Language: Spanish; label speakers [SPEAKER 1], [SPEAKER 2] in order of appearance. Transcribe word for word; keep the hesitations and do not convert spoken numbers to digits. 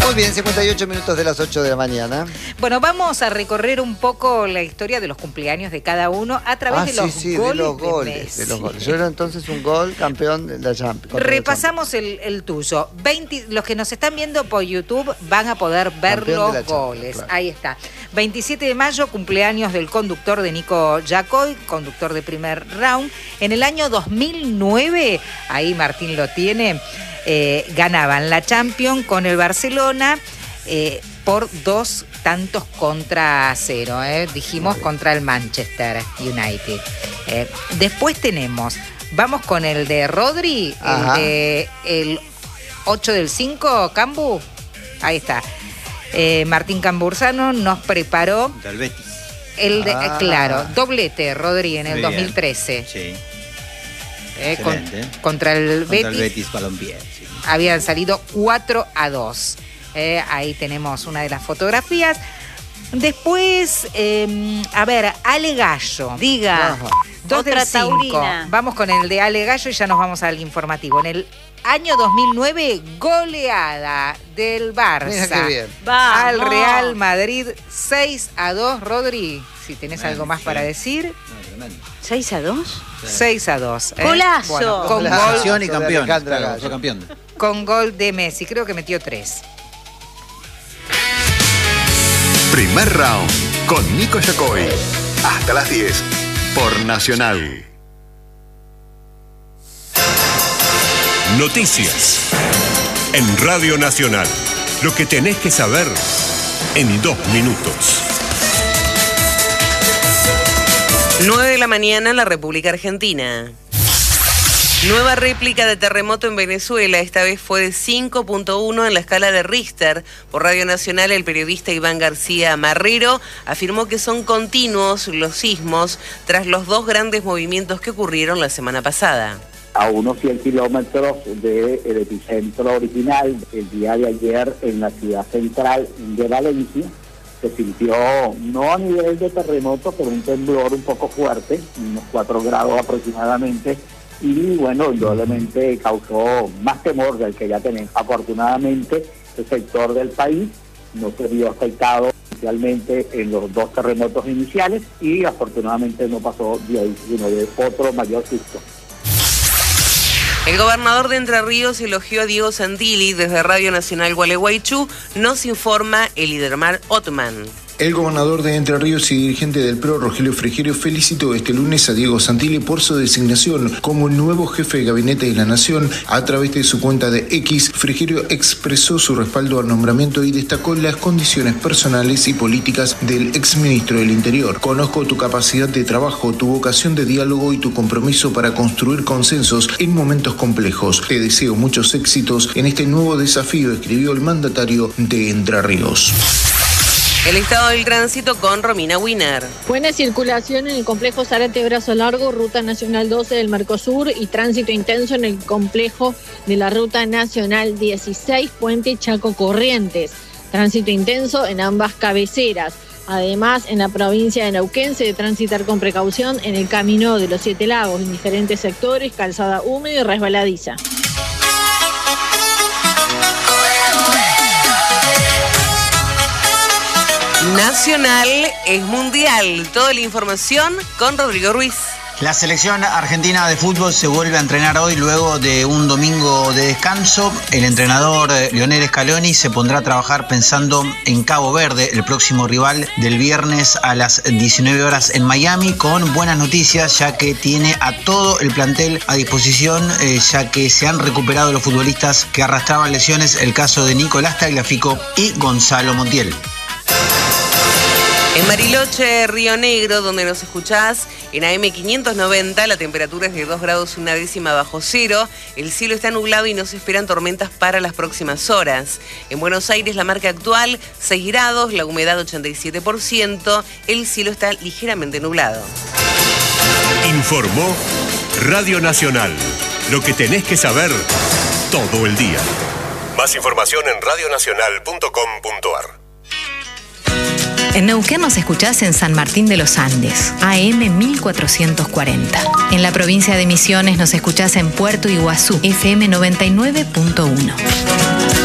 [SPEAKER 1] Muy bien, cincuenta y ocho minutos de las ocho de la mañana.
[SPEAKER 2] Bueno, vamos a recorrer un poco la historia de los cumpleaños de cada uno a través
[SPEAKER 1] ah,
[SPEAKER 2] de, los
[SPEAKER 1] sí, sí,
[SPEAKER 2] goles
[SPEAKER 1] de los
[SPEAKER 2] de
[SPEAKER 1] goles.
[SPEAKER 2] Messi.
[SPEAKER 1] De los goles. Yo era entonces un gol campeón de la Champions.
[SPEAKER 2] Repasamos el, el tuyo. veinte, los que nos están viendo por YouTube van a poder ver
[SPEAKER 1] Campeón
[SPEAKER 2] los goles.
[SPEAKER 1] Claro.
[SPEAKER 2] Ahí está. veintisiete de mayo, cumpleaños del conductor de Nico Yacoy, conductor de primer round. En el año dos mil nueve, ahí Martín lo tiene, eh, ganaban la Champions con el Barcelona. Eh, por dos tantos contra cero, eh, dijimos contra el Manchester United. Eh, después tenemos, vamos con el de Rodri, Ajá. el de el ocho del cinco, Cambu, ahí está. Eh, Martín Cambursano nos preparó
[SPEAKER 3] del Betis.
[SPEAKER 2] El de,
[SPEAKER 1] ah.
[SPEAKER 2] eh, claro, doblete Rodri en el dos mil trece.
[SPEAKER 3] Sí.
[SPEAKER 2] Eh, con, contra el
[SPEAKER 3] contra
[SPEAKER 2] Betis.
[SPEAKER 3] el Betis Balompié. Sí.
[SPEAKER 2] Habían salido cuatro a dos. Eh, ahí tenemos una de las fotografías. Después, eh, a ver, Ale Gallo. Diga, dos del cinco. Vamos con el de Ale Gallo y ya nos vamos al informativo. En el año dos mil nueve, goleada del Barça.
[SPEAKER 1] Mira qué bien.
[SPEAKER 2] Al Real Madrid, seis a dos. Rodri, si tenés
[SPEAKER 3] Man,
[SPEAKER 2] algo más
[SPEAKER 3] sí.
[SPEAKER 2] para decir.
[SPEAKER 3] No,
[SPEAKER 4] ¿seis a dos?
[SPEAKER 2] seis a dos. ¿eh?
[SPEAKER 4] ¡Golazo!
[SPEAKER 2] Bueno, con
[SPEAKER 3] Golazo.
[SPEAKER 2] gol,
[SPEAKER 3] y campeón.
[SPEAKER 1] Claro,
[SPEAKER 3] fue campeón.
[SPEAKER 2] con gol de Messi. Creo que metió tres.
[SPEAKER 5] Primer round con Nico Yacoy. Hasta las diez por Nacional.
[SPEAKER 6] Noticias en Radio Nacional. Lo que tenés que saber en dos minutos.
[SPEAKER 7] nueve de la mañana en la República Argentina. Nueva réplica de terremoto en Venezuela, esta vez fue de cinco punto uno en la escala de Richter. Por Radio Nacional, el periodista Iván García Marrero afirmó que son continuos los sismos tras los dos grandes movimientos que ocurrieron la semana pasada.
[SPEAKER 8] A unos cien kilómetros del epicentro original, el día de ayer en la ciudad central de Valencia, se sintió, no a nivel de terremoto, pero un temblor un poco fuerte, unos cuatro grados aproximadamente, y bueno, indudablemente causó más temor del que ya tenemos. Afortunadamente, el sector del país no se vio afectado inicialmente en los dos terremotos iniciales y afortunadamente no pasó de ahí, sino de otro mayor susto.
[SPEAKER 7] El gobernador de Entre Ríos elogió a Diego Santilli. Desde Radio Nacional Gualeguaychú nos informa Elidermar Ottman.
[SPEAKER 9] El gobernador de Entre Ríos y dirigente del P R O, Rogelio Frigerio, felicitó este lunes a Diego Santilli por su designación como el nuevo jefe de gabinete de la Nación. A través de su cuenta de X, Frigerio expresó su respaldo al nombramiento y destacó las condiciones personales y políticas del exministro del Interior. Conozco tu capacidad de trabajo, tu vocación de diálogo y tu compromiso para construir consensos en momentos complejos. Te deseo muchos éxitos en este nuevo desafío, escribió el mandatario de Entre Ríos.
[SPEAKER 7] El estado del tránsito con Romina Wiener.
[SPEAKER 10] Buena circulación en el complejo Zárate Brazo Largo, Ruta Nacional doce del Mercosur, y tránsito intenso en el complejo de la Ruta Nacional dieciséis, Puente Chaco Corrientes. Tránsito intenso en ambas cabeceras. Además, en la provincia de Neuquén se debe transitar con precaución en el camino de los Siete Lagos, en diferentes sectores, calzada húmeda y resbaladiza.
[SPEAKER 7] Nacional es mundial. Toda la información con Rodrigo Ruiz.
[SPEAKER 11] La selección argentina de fútbol se vuelve a entrenar hoy luego de un domingo de descanso. El entrenador Lionel Scaloni se pondrá a trabajar pensando en Cabo Verde, el próximo rival del viernes a las diecinueve horas en Miami, con buenas noticias ya que tiene a todo el plantel a disposición, eh, ya que se han recuperado los futbolistas que arrastraban lesiones, el caso de Nicolás Tagliafico y Gonzalo Montiel.
[SPEAKER 7] En Bariloche, Río Negro, donde nos escuchás, en A M quinientos noventa, la temperatura es de dos grados una décima bajo cero, el cielo está nublado y no se esperan tormentas para las próximas horas. En Buenos Aires, la marca actual, seis grados, la humedad ochenta y siete por ciento, el cielo está ligeramente nublado.
[SPEAKER 6] Informó Radio Nacional. Lo que tenés que saber todo el día. Más información en radio nacional punto com punto a r.
[SPEAKER 12] En Neuquén nos escuchás en San Martín de los Andes, A M mil cuatrocientos cuarenta. En la provincia de Misiones nos escuchás en Puerto Iguazú, F M noventa y nueve punto uno.